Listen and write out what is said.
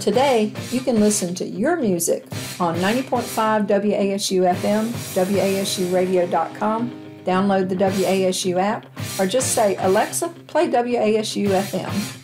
Today, you can listen to your music on 90.5 WASU FM, WASUradio.com, download the WASU app, or just say, Alexa, play WASU FM.